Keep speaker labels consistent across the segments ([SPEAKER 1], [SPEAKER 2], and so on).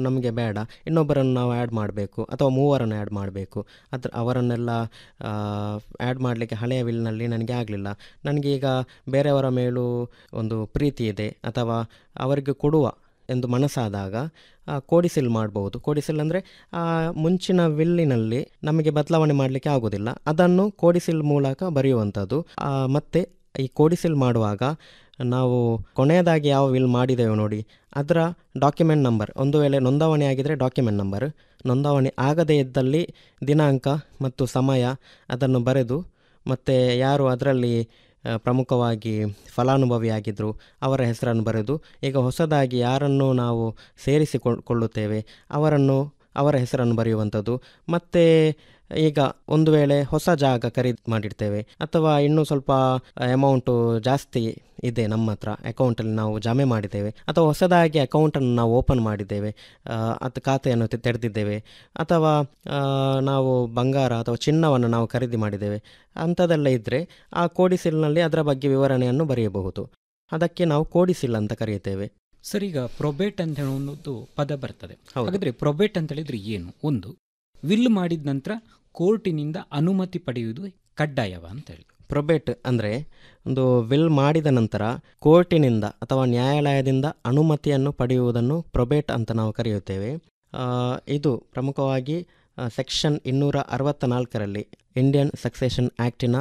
[SPEAKER 1] ನಮಗೆ ಬೇಡ, ಇನ್ನೊಬ್ಬರನ್ನು ನಾವು ಆ್ಯಡ್ ಮಾಡಬೇಕು ಅಥವಾ ಮೂವರನ್ನು ಆ್ಯಡ್ ಮಾಡಬೇಕು. ಅವರನ್ನೆಲ್ಲ ಆ್ಯಡ್ ಮಾಡಲಿಕ್ಕೆ ಹಳೆಯ ವಿಲ್ನಲ್ಲಿ ನನಗೆ ಆಗಲಿಲ್ಲ. ನನಗೆ ಈಗ ಬೇರೆಯವರ ಮೇಲೂ ಒಂದು ಪ್ರೀತಿ ಇದೆ ಅಥವಾ ಅವರಿಗೆ ಕೊಡುವ ಎಂದು ಮನಸ್ಸಾದಾಗ ಕೋಡಿಸಿಲ್ ಮಾಡ್ಬೋದು. ಕೋಡಿಸಿಲ್ ಅಂದರೆ ಮುಂಚಿನ ವಿಲ್ಲಿನಲ್ಲಿ ನಮಗೆ ಬದಲಾವಣೆ ಮಾಡಲಿಕ್ಕೆ ಆಗೋದಿಲ್ಲ, ಅದನ್ನು ಕೋಡಿಸಿಲ್ ಮೂಲಕ ಬರೆಯುವಂಥದ್ದು. ಮತ್ತು ಈ ಕೋಡಿಸಿಲ್ ಮಾಡುವಾಗ ನಾವು ಕೊನೆಯದಾಗಿ ಯಾವ ವಿಲ್ ಮಾಡಿದ್ದೇವೆ ನೋಡಿ, ಅದರ ಡಾಕ್ಯುಮೆಂಟ್ ನಂಬರ್, ಒಂದು ವೇಳೆ ನೋಂದಾವಣಿ ಆಗಿದ್ದರೆ ಡಾಕ್ಯುಮೆಂಟ್ ನಂಬರ್, ನೋಂದಾವಣಿ ಆಗದೇ ಇದ್ದಲ್ಲಿ ದಿನಾಂಕ ಮತ್ತು ಸಮಯ ಅದನ್ನು ಬರೆದು, ಮತ್ತು ಯಾರು ಅದರಲ್ಲಿ ಪ್ರಮುಖವಾಗಿ ಫಲಾನುಭವಿಯಾಗಿದ್ದರು ಅವರ ಹೆಸರನ್ನು ಬರೆದು, ಈಗ ಹೊಸದಾಗಿ ಯಾರನ್ನು ನಾವು ಸೇರಿಸಿಕೊಳ್ಳುತ್ತೇವೆ ಅವರ ಹೆಸರನ್ನು ಬರೆಯುವಂಥದ್ದು. ಮತ್ತು ಈಗ ಒಂದು ವೇಳೆ ಹೊಸ ಜಾಗ ಖರೀದಿ ಮಾಡಿರ್ತೇವೆ ಅಥವಾ ಇನ್ನೂ ಸ್ವಲ್ಪ ಅಮೌಂಟು ಜಾಸ್ತಿ ಇದೆ ನಮ್ಮ ಹತ್ರ, ಅಕೌಂಟಲ್ಲಿ ನಾವು ಜಮೆ ಮಾಡಿದ್ದೇವೆ ಅಥವಾ ಹೊಸದಾಗಿ ಅಕೌಂಟನ್ನು ನಾವು ಓಪನ್ ಮಾಡಿದ್ದೇವೆ, ಅದು ಖಾತೆಯನ್ನು ತೆರೆದಿದ್ದೇವೆ, ಅಥವಾ ನಾವು ಬಂಗಾರ ಅಥವಾ ಚಿನ್ನವನ್ನು ನಾವು ಖರೀದಿ ಮಾಡಿದ್ದೇವೆ, ಅಂಥದ್ದೆಲ್ಲ ಇದ್ದರೆ ಆ ಕೋಡಿಸಿಲ್ನಲ್ಲಿ ಅದರ ಬಗ್ಗೆ ವಿವರಣೆಯನ್ನು ಬರೆಯಬಹುದು. ಅದಕ್ಕೆ ನಾವು ಕೋಡಿಸಿಲ್ ಅಂತ ಕರೆಯುತ್ತೇವೆ.
[SPEAKER 2] ಸರ್, ಈಗ ಪ್ರೊಬೇಟ್ ಅಂತ ಹೇಳೋದು ಪದ ಬರ್ತದೆ. ಹಾಗಾದರೆ ಪ್ರೊಬೇಟ್ ಅಂತ ಹೇಳಿದ್ರೆ ಏನು? ಒಂದು ವಿಲ್ ಮಾಡಿದ ನಂತರ ಕೋರ್ಟಿನಿಂದ ಅನುಮತಿ ಪಡೆಯುವುದು ಕಡ್ಡಾಯವ ಅಂತ ಹೇಳಿ.
[SPEAKER 1] ಪ್ರೊಬೇಟ್ ಅಂದರೆ ಒಂದು ವಿಲ್ ಮಾಡಿದ ನಂತರ ಕೋರ್ಟಿನಿಂದ ಅಥವಾ ನ್ಯಾಯಾಲಯದಿಂದ ಅನುಮತಿಯನ್ನು ಪಡೆಯುವುದನ್ನು ಪ್ರೊಬೇಟ್ ಅಂತ ನಾವು ಕರೆಯುತ್ತೇವೆ. ಇದು ಪ್ರಮುಖವಾಗಿ ಸೆಕ್ಷನ್ 264ರಲ್ಲಿ, ಇಂಡಿಯನ್ ಸಕ್ಸೆಷನ್ ಆ್ಯಕ್ಟಿನ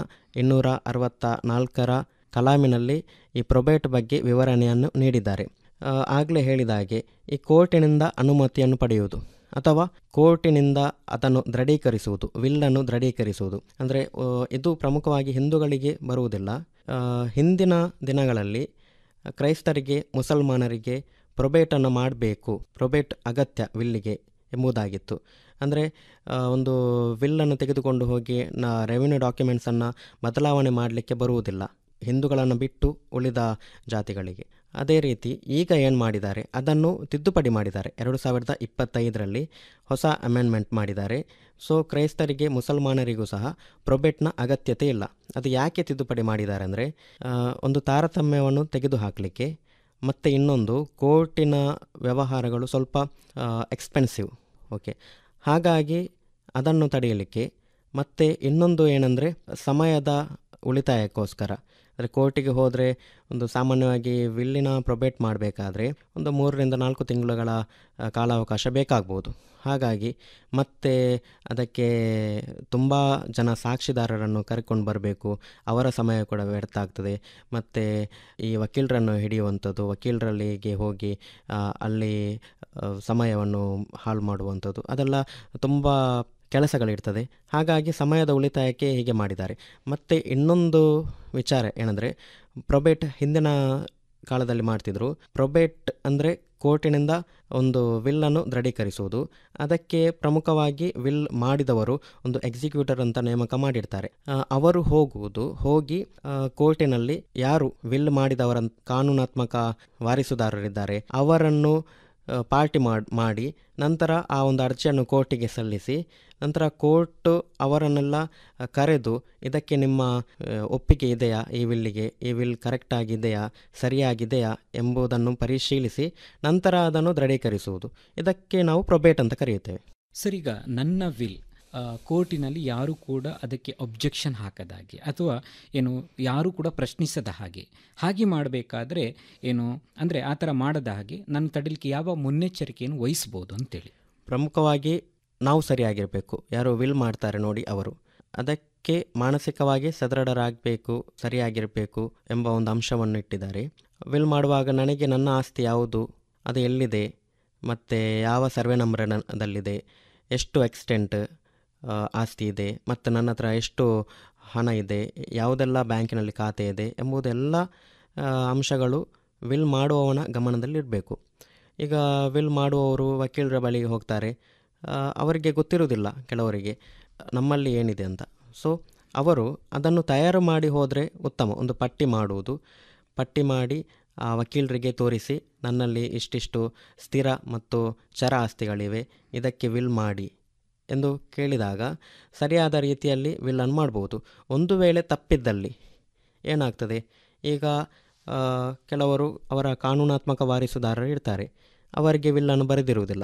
[SPEAKER 1] 264ರ ಕಲಾಮಿನಲ್ಲಿ ಈ ಪ್ರೊಬೇಟ್ ಬಗ್ಗೆ ವಿವರಣೆಯನ್ನು ನೀಡಿದ್ದಾರೆ. ಆಗಲೇ ಹೇಳಿದ ಹಾಗೆ ಈ ಕೋರ್ಟಿನಿಂದ ಅನುಮತಿಯನ್ನು ಪಡೆಯುವುದು ಅಥವಾ ಕೋರ್ಟಿನಿಂದ ಅದನ್ನು ದೃಢೀಕರಿಸುವುದು, ವಿಲ್ಲನ್ನು ದೃಢೀಕರಿಸುವುದು. ಅಂದರೆ ಇದು ಪ್ರಮುಖವಾಗಿ ಹಿಂದೂಗಳಿಗೆ ಬರುವುದಿಲ್ಲ. ಹಿಂದಿನ ದಿನಗಳಲ್ಲಿ ಕ್ರೈಸ್ತರಿಗೆ, ಮುಸಲ್ಮಾನರಿಗೆ ಪ್ರೊಬೇಟನ್ನು ಮಾಡಬೇಕು, ಪ್ರೊಬೇಟ್ ಅಗತ್ಯ ವಿಲ್ಲಿಗೆ ಎಂಬುದಾಗಿತ್ತು. ಅಂದರೆ ಒಂದು ವಿಲ್ಲನ್ನು ತೆಗೆದುಕೊಂಡು ಹೋಗಿ ರೆವಿನ್ಯೂ ಡಾಕ್ಯುಮೆಂಟ್ಸನ್ನು ಬದಲಾವಣೆ ಮಾಡಲಿಕ್ಕೆ ಬರುವುದಿಲ್ಲ ಹಿಂದೂಗಳನ್ನು ಬಿಟ್ಟು ಉಳಿದ ಜಾತಿಗಳಿಗೆ. ಅದೇ ರೀತಿ ಈಗ ಏನು ಮಾಡಿದ್ದಾರೆ, ಅದನ್ನು ತಿದ್ದುಪಡಿ ಮಾಡಿದ್ದಾರೆ. 2025ರಲ್ಲಿ ಹೊಸ ಅಮೆಂಡ್ಮೆಂಟ್ ಮಾಡಿದ್ದಾರೆ. ಸೊ ಕ್ರೈಸ್ತರಿಗೆ, ಮುಸಲ್ಮಾನರಿಗೂ ಸಹ ಪ್ರೊಬೇಟ್ನ ಅಗತ್ಯತೆ ಇಲ್ಲ. ಅದು ಯಾಕೆ ತಿದ್ದುಪಡಿ ಮಾಡಿದ್ದಾರೆ ಅಂದರೆ, ಒಂದು ತಾರತಮ್ಯವನ್ನು ತೆಗೆದುಹಾಕಲಿಕ್ಕೆ, ಮತ್ತು ಇನ್ನೊಂದು ಕೋರ್ಟಿನ ವ್ಯವಹಾರಗಳು ಸ್ವಲ್ಪ ಎಕ್ಸ್ಪೆನ್ಸಿವ್, ಓಕೆ, ಹಾಗಾಗಿ ಅದನ್ನು ತಡೆಯಲಿಕ್ಕೆ, ಮತ್ತು ಇನ್ನೊಂದು ಏನಂದರೆ ಸಮಯದ ಉಳಿತಾಯಕ್ಕೋಸ್ಕರ. ಅಂದರೆ ಕೋರ್ಟಿಗೆ ಹೋದರೆ ಒಂದು ಸಾಮಾನ್ಯವಾಗಿ ವಿಲ್ಲಿನ ಪ್ರೊಬೇಟ್ ಮಾಡಬೇಕಾದ್ರೆ ಒಂದು 3-4 ತಿಂಗಳುಗಳ ಕಾಲಾವಕಾಶ ಬೇಕಾಗ್ಬೋದು. ಹಾಗಾಗಿ ಮತ್ತೆ ಅದಕ್ಕೆ ತುಂಬ ಜನ ಸಾಕ್ಷಿದಾರರನ್ನು ಕರ್ಕೊಂಡು ಬರಬೇಕು, ಅವರ ಸಮಯ ಕೂಡ ವ್ಯರ್ಥ ಆಗ್ತದೆ. ಮತ್ತು ಈ ವಕೀಲರನ್ನು ಹಿಡಿಯುವಂಥದ್ದು, ವಕೀಲರಲ್ಲಿಗೆ ಹೋಗಿ ಅಲ್ಲಿ ಸಮಯವನ್ನು ಹಾಳು ಮಾಡುವಂಥದ್ದು, ಅದೆಲ್ಲ ತುಂಬ ಕೆಲಸಗಳಿರ್ತದೆ. ಹಾಗಾಗಿ ಸಮಯದ ಉಳಿತಾಯಕ್ಕೆ ಹೀಗೆ ಮಾಡಿದ್ದಾರೆ. ಮತ್ತು ಇನ್ನೊಂದು ವಿಚಾರ ಏನಂದರೆ, ಪ್ರೊಬೇಟ್ ಹಿಂದಿನ ಕಾಲದಲ್ಲಿ ಮಾಡ್ತಿದ್ರು. ಪ್ರೊಬೇಟ್ ಅಂದರೆ ಕೋರ್ಟಿನಿಂದ ಒಂದು ವಿಲ್ಲನ್ನು ದೃಢೀಕರಿಸುವುದು. ಅದಕ್ಕೆ ಪ್ರಮುಖವಾಗಿ ವಿಲ್ ಮಾಡಿದವರು ಒಂದು ಎಕ್ಸಿಕ್ಯೂಟರ್ ಅಂತ ನೇಮಕ ಮಾಡಿರ್ತಾರೆ. ಅವರು ಹೋಗಿ ಕೋರ್ಟಿನಲ್ಲಿ ಯಾರು ವಿಲ್ ಮಾಡಿದವರ ಕಾನೂನಾತ್ಮಕ ವಾರಿಸುದಾರರಿದ್ದಾರೆ ಅವರನ್ನು ಪಾರ್ಟಿ ಮಾಡಿ ನಂತರ ಆ ಒಂದು ಅರ್ಜಿಯನ್ನು ಕೋರ್ಟಿಗೆ ಸಲ್ಲಿಸಿ, ನಂತರ ಕೋರ್ಟ್ ಅವರನ್ನೆಲ್ಲ ಕರೆದು ಇದಕ್ಕೆ ನಿಮ್ಮ ಒಪ್ಪಿಗೆ ಇದೆಯಾ, ಈ ವಿಲ್ಲಿಗೆ, ಈ ವಿಲ್ ಕರೆಕ್ಟಾಗಿದೆಯಾ, ಸರಿಯಾಗಿದೆಯಾ ಎಂಬುದನ್ನು ಪರಿಶೀಲಿಸಿ ನಂತರ ಅದನ್ನು ದೃಢೀಕರಿಸುವುದು. ಇದಕ್ಕೆ ನಾವು ಪ್ರೊಬೇಟ್ ಅಂತ ಕರೆಯುತ್ತೇವೆ.
[SPEAKER 2] ಸರ್, ಈಗ ನನ್ನ ವಿಲ್ ಕೋರ್ಟಿನಲ್ಲಿ ಯಾರು ಕೂಡ ಅದಕ್ಕೆ ಅಬ್ಜೆಕ್ಷನ್ ಹಾಕದಾಗೆ ಅಥವಾ ಏನು ಯಾರು ಕೂಡ ಪ್ರಶ್ನಿಸದ ಹಾಗೆ ಮಾಡಬೇಕಾದ್ರೆ ಏನು ಅಂದರೆ ಆ ಥರ ಮಾಡದ ಹಾಗೆ ನಾನು ತಡಲಿಕ್ಕೆ ಯಾವ ಮುನ್ನೆಚ್ಚರಿಕೆಯನ್ನು ವಹಿಸ್ಬೋದು ಅಂತೇಳಿ?
[SPEAKER 1] ಪ್ರಮುಖವಾಗಿ ನಾವು ಸರಿಯಾಗಿರಬೇಕು, ಯಾರು ವಿಲ್ ಮಾಡ್ತಾರೆ ನೋಡಿ ಅವರು, ಅದಕ್ಕೆ ಮಾನಸಿಕವಾಗಿ ಸದೃಢರಾಗಬೇಕು, ಸರಿಯಾಗಿರಬೇಕು ಎಂಬ ಒಂದು ಅಂಶವನ್ನು ಇಟ್ಟಿದ್ದಾರೆ. ವಿಲ್ ಮಾಡುವಾಗ ನನಗೆ ನನ್ನ ಆಸ್ತಿ ಯಾವುದು, ಅದು ಎಲ್ಲಿದೆ, ಮತ್ತು ಯಾವ ಸರ್ವೆ ನಂಬರ್ದಲ್ಲಿದೆ, ಎಷ್ಟು ಎಕ್ಸ್ಟೆಂಟ್ ಆಸ್ತಿ ಇದೆ, ಮತ್ತು ನನ್ನ ಹತ್ರ ಎಷ್ಟು ಹಣ ಇದೆ, ಯಾವುದೆಲ್ಲ ಬ್ಯಾಂಕಿನಲ್ಲಿ ಖಾತೆ ಇದೆ ಎಂಬುದೆಲ್ಲ ಅಂಶಗಳು ವಿಲ್ ಮಾಡುವವನ ಗಮನದಲ್ಲಿರಬೇಕು. ಈಗ ವಿಲ್ ಮಾಡುವವರು ವಕೀಲರ ಬಳಿಗೆ ಹೋಗ್ತಾರೆ, ಅವರಿಗೆ ಗೊತ್ತಿರುವುದಿಲ್ಲ ಕೆಲವರಿಗೆ ನಮ್ಮಲ್ಲಿ ಏನಿದೆ ಅಂತ. ಸೊ ಅವರು ಅದನ್ನು ತಯಾರು ಮಾಡಿ ಹೋದರೆ ಉತ್ತಮ. ಒಂದು ಪಟ್ಟಿ ಮಾಡುವುದು, ಪಟ್ಟಿ ಮಾಡಿ ಆ ವಕೀಲರಿಗೆ ತೋರಿಸಿ, ನನ್ನಲ್ಲಿ ಇಷ್ಟಿಷ್ಟು ಸ್ಥಿರ ಮತ್ತು ಚರ ಆಸ್ತಿಗಳಿವೆ, ಇದಕ್ಕೆ ವಿಲ್ ಮಾಡಿ ಎಂದು ಕೇಳಿದಾಗ ಸರಿಯಾದ ರೀತಿಯಲ್ಲಿ ವಿಲ್ಲನ್ನು ಮಾಡ್ಬೋದು. ಒಂದು ವೇಳೆ ತಪ್ಪಿದ್ದಲ್ಲಿ ಏನಾಗ್ತದೆ, ಈಗ ಕೆಲವರು ಅವರ ಕಾನೂನಾತ್ಮಕ ವಾರಿಸುದಾರರು ಇರ್ತಾರೆ, ಅವರಿಗೆ ವಿಲ್ಲನ್ನು ಬರೆದಿರುವುದಿಲ್ಲ.